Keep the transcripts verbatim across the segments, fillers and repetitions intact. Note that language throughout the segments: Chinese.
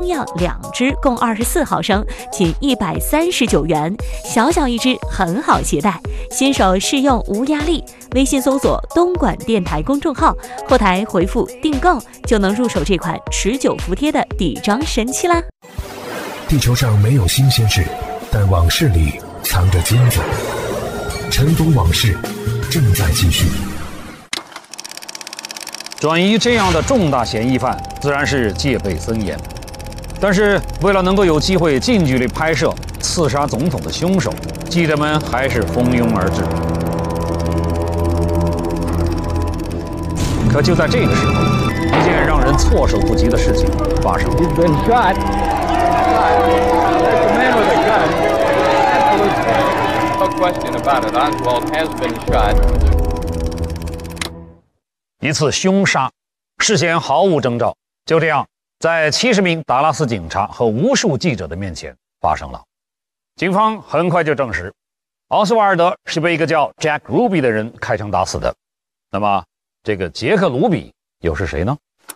样两支，共二十四毫升，仅一百三十九元，小小一支，很好携带，新手试用无压力。微信搜索东莞电台公众号，后台回复订购就能入手这款持久服帖的底妆神器啦。 地球上没有新鲜事，但往事里藏着金子。尘封往事正在继续。 转移这样的重大嫌疑犯，自然是戒备森严。但是为了能够有机会近距离拍摄刺杀总统的凶手，记者们还是蜂拥而至。可就在这个时候，一件让人措手不及的事情发生了。一次凶杀，事先毫无征兆，就这样在七十名达拉斯警察和无数记者的面前发生了。警方很快就证实，奥斯瓦尔德是被一个叫 Jack Ruby 的人开枪打死的。那么这个杰克·卢比又是谁呢？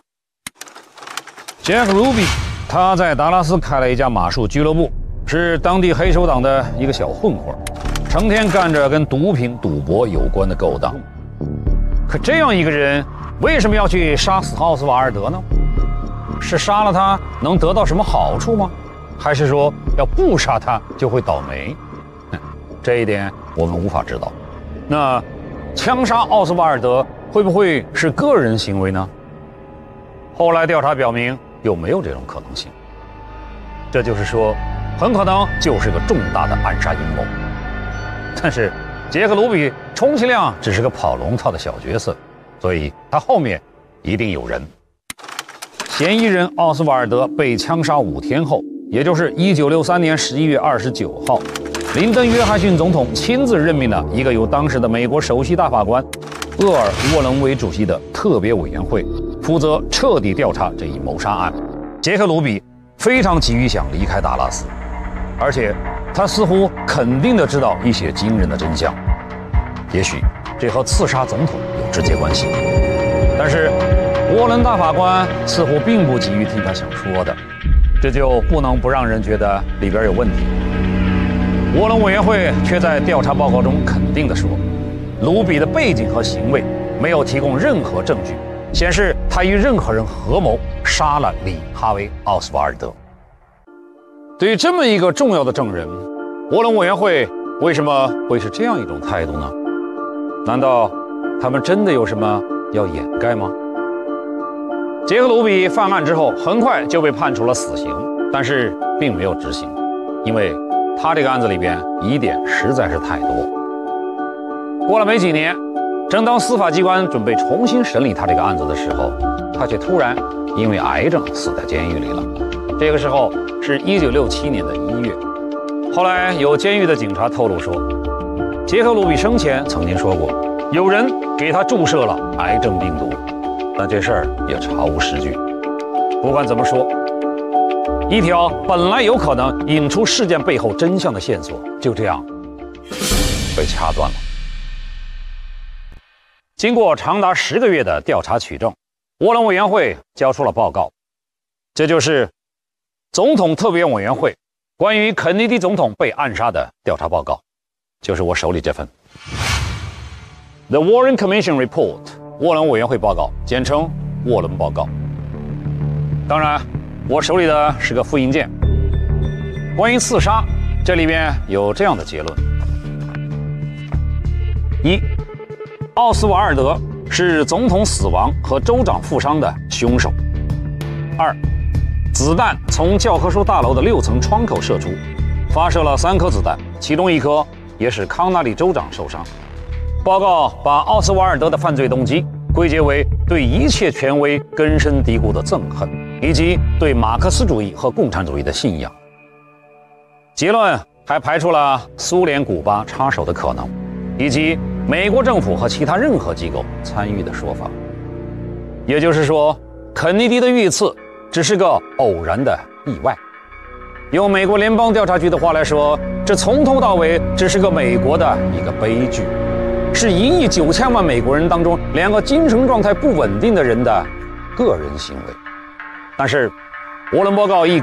Jack Ruby 他在达拉斯开了一家马术俱乐部，是当地黑手党的一个小混混，成天干着跟毒品、赌博有关的勾当。可这样一个人，为什么要去杀死奥斯瓦尔德呢？是杀了他能得到什么好处吗？还是说要不杀他就会倒霉？这一点我们无法知道。那枪杀奥斯瓦尔德会不会是个人行为呢？后来调查表明，有没有这种可能性？这就是说，很可能就是个重大的暗杀阴谋。但是杰克·卢比充其量只是个跑龙套的小角色，所以他后面一定有人。嫌疑人奥斯瓦尔德被枪杀五天后，也就是一九六三年十一月二十九号，林登·约翰逊总统亲自任命了一个由当时的美国首席大法官厄尔·沃伦为主席的特别委员会，负责彻底调查这一谋杀案。杰克·卢比非常急于想离开达拉斯，而且他似乎肯定地知道一些惊人的真相，也许这和刺杀总统有直接关系。但是沃伦大法官似乎并不急于听他想说的，这就不能不让人觉得里边有问题。沃伦委员会却在调查报告中肯定地说，卢比的背景和行为没有提供任何证据显示他与任何人合谋杀了里哈维·奥斯瓦尔德。对于这么一个重要的证人，沃伦委员会为什么会是这样一种态度呢？难道他们真的有什么要掩盖吗？杰克·卢比犯案之后，很快就被判处了死刑，但是并没有执行，因为他这个案子里边疑点实在是太多。过了没几年，正当司法机关准备重新审理他这个案子的时候，他却突然因为癌症死在监狱里了。这个时候是一九六七年的一月。后来有监狱的警察透露说，杰克·卢比生前曾经说过，有人给他注射了癌症病毒，但这事儿也毫无实据。不管怎么说，一条本来有可能引出事件背后真相的线索，就这样被掐断了。经过长达十个月的调查取证，沃伦委员会交出了报告，这就是总统特别委员会关于肯尼迪总统被暗杀的调查报告，就是我手里这份 The Warren Commission Report 沃伦委员会报告，简称沃伦报告。当然我手里的是个复印件。关于刺杀，这里边有这样的结论：一，奥斯瓦尔德是总统死亡和州长负伤的凶手；二，子弹从教科书大楼的六层窗口射出，发射了三颗子弹，其中一颗也使康纳利州长受伤。报告把奥斯瓦尔德的犯罪动机归结为对一切权威根深蒂固的憎恨，以及对马克思主义和共产主义的信仰。结论还排除了苏联古巴插手的可能，以及美国政府和其他任何机构参与的说法。也就是说，肯尼迪的遇刺只是个偶然的意外。用美国联邦调查局的话来说，这从头到尾只是个美国的一个悲剧，是一亿九千万美国人当中两个精神状态不稳定的人的个人行为。但是沃伦报告一